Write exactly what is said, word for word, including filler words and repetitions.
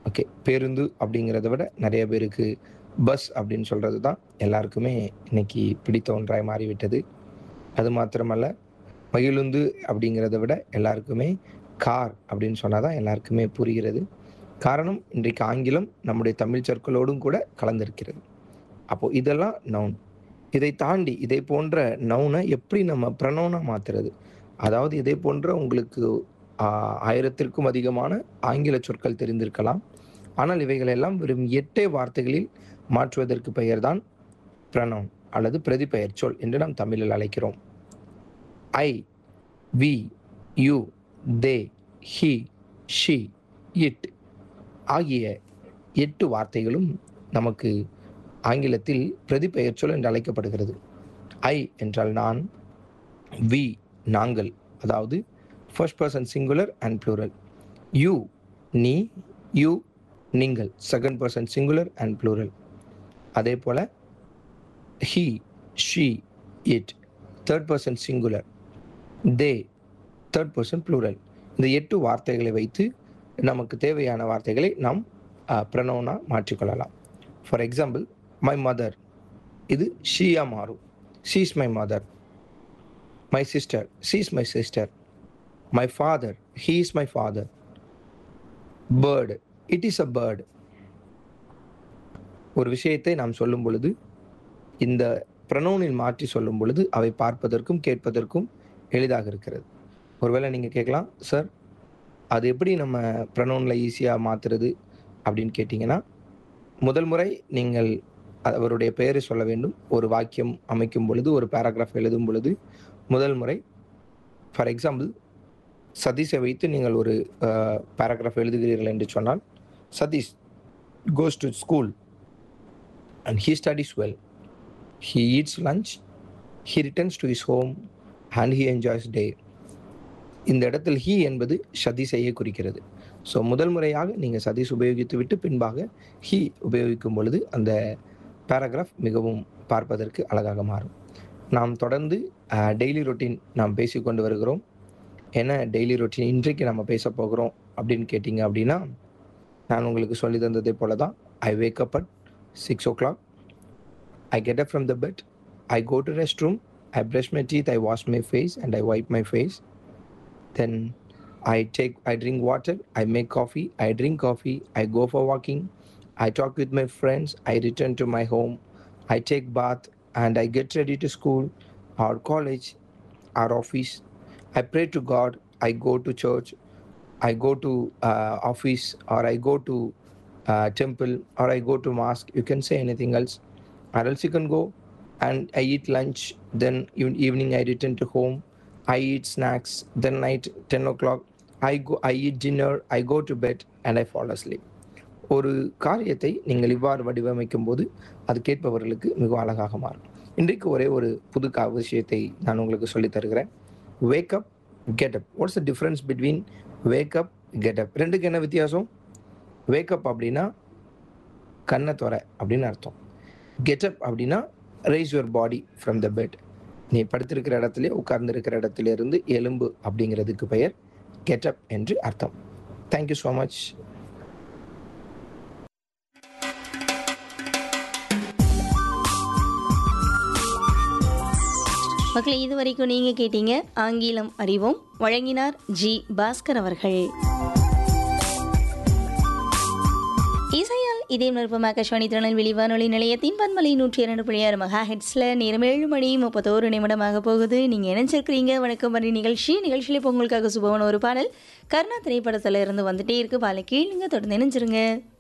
Okay. பேருந்து அப்படிங்கிறத விட நெறைய பேருக்கு பஸ் அப்படின்னு சொல்றது தான் எல்லாருக்குமே இன்னைக்கு பிடித்த ஒன்றாய் மாறிவிட்டது. அது மாத்திரமல்ல, மகிழுந்து அப்படிங்கிறத விட எல்லாருக்குமே கார் அப்படின்னு சொன்னா தான் எல்லாருக்குமே புரிகிறது. காரணம் இன்றைக்கு ஆங்கிலம் நம்முடைய தமிழ் சொற்களோடும் கூட கலந்திருக்கிறது. அப்போ இதெல்லாம் நவுன். இதை தாண்டி இதை போன்ற நவுன எப்படி நம்ம ப்ரொனவுனா மாத்துறது? அதாவது இதை போன்ற உங்களுக்கு ஆ ஆயிரத்திற்கும் அதிகமான ஆங்கில சொற்கள் தெரிந்திருக்கலாம். ஆனால் இவைகளெல்லாம் வெறும் எட்டு வார்த்தைகளில் மாற்றுவதற்கு பெயர் தான் ப்ரொனவுன் அல்லது பிரதிபெயர் சொல் என்று நாம் தமிழில் அழைக்கிறோம். ஐ, we, you, they, he, she, it ஆகிய எட்டு வார்த்தைகளும் நமக்கு ஆங்கிலத்தில் பிரதிபெயர் சொல் என்று அழைக்கப்படுகிறது. ஐ என்றால் நான், வி நாங்கள், அதாவது first person singular and plural. You நீ, யூ நீங்கள், second person singular and plural. அதே போல he, she, it third person singular. They third person plural. இந்த எட்டு வார்த்தைகளை வைத்து நமக்கு தேவையான வார்த்தைகளை நாம் ப்ரொனவுனா மாற்றிக்கொள்ளலாம். ஃபார் எக்ஸாம்பிள், மை மதர், இது ஷீயா மாறும். She is my mother. My sister, she is my sister. My father, he is my father. Bird, it is a bird. ஒரு விஷயத்தை நாம் சொல்லும் பொழுது இந்த ப்ரொனவுனில் மாற்றி சொல்லும் பொழுது அவை பார்ப்பதற்கும் கேட்பதற்கும் எளிதாக இருக்கிறது. ஒருவேளை நீங்கள் கேட்கலாம், சார் அது எப்படி நம்ம ப்ரொனவுனில் ஈஸியாக மாற்றுறது அப்படின்னு கேட்டிங்கன்னா, முதல் முறை நீங்கள் அவருடைய பெயரை சொல்ல வேண்டும். ஒரு வாக்கியம் அமைக்கும் பொழுது, ஒரு பேராகிராஃப் எழுதும் பொழுது முதல் முறை ஃபார் எக்ஸாம்பிள், சதீஷை வைத்து நீங்கள் ஒரு பேராகிராஃப் எழுதுகிறீர்கள் என்று சொன்னால், Satish goes to school and he studies well. He eats lunch, he returns to his home and he enjoys டே. இந்த இடத்தில் ஹீ என்பது சதீஷையே குறிக்கிறது. ஸோ முதல் முறையாக நீங்கள் சதீஷ் உபயோகித்து விட்டு பின்பாக ஹீ உபயோகிக்கும் பொழுது அந்த பேராகிராஃப் மிகவும் பார்ப்பதற்கு அழகாக மாறும். நாம் தொடர்ந்து டெய்லி ரொட்டீன் நாம் பேசிக்கொண்டு வருகிறோம். என்ன டெய்லி ரொட்டீன் இன்றைக்கு நம்ம பேச போகிறோம் அப்படின்னு கேட்டிங்க அப்படின்னா, நான் உங்களுக்கு சொல்லி தந்ததை போல தான். ஐ wake up at six O clock. I get up from the bed. I go to rest room. I brush my teeth. I wash my face and I vibe my face. Then I take, I drink water, I make coffee, I drink coffee, I go for walking, I talk with my friends, I return to my home, I take bath and I get ready to school or college or office. I pray to God, I go to church, I go to uh, office or I go to uh, temple or I go to mosque. You can say anything else. Or else you can go and I eat lunch, then evening I return to home. I eat snacks, then night ten o'clock, I go, I eat dinner, I go to bed and I fall asleep. ஒரு காரியத்தை நீங்கள் இவ்வாறு வடிவமைக்கும் போது அது கேட்பவர்களுக்கு மிக அழகாக மாறும். இன்றைக்கு ஒரே ஒரு புது கா விஷயத்தை நான் உங்களுக்கு சொல்லித் தருகிறேன். Wake up, get up. What's the difference between wake up, get up? ரெண்டுக்கு என்ன வித்தியாசம்? வேக் அப் அப்படின்னா கண்ணை துற அப்படின்னு அர்த்தம். கெட் அப் அப்படின்னா raise your body from the bed. நீ படுத்திருக்கிற இடத்துல உட்கார்ந்திருக்கிற இடத்துல இருந்து எலும்பு அப்படிங்கிறதுக்கு பெயர் கெட்டப் என்று அர்த்தம். Thank you so much. மக்களே, இது வரைக்கும் நீங்க கேட்டீங்க ஆங்கிலம் அறிவோம். வழங்கினார் ஜி பாஸ்கர் அவர்கள். இசையால் இதே நிருப்பம் ஆகாஷ்வாணி திருநெல்வேலி வானொலி நிலையத்தின் பன்மலை நூற்றி இரண்டு புள்ளி ஆறு மெகா ஹெட்ஸில் நேரம் ஏழு மணி முப்பத்தோரு நிமிடமாக போகுது. நீங்கள் இணைஞ்சிருக்கிறீங்க வணக்கம் வரி நிகழ்ச்சி. நிகழ்ச்சியில் இப்போ உங்களுக்காக சுபவன் ஒரு பாடல் கர்ணா திரைப்படத்தில் இருந்து வந்துட்டே இருக்கு. பாலை கீழுங்க தொடர்ந்து இணைஞ்சிருங்க.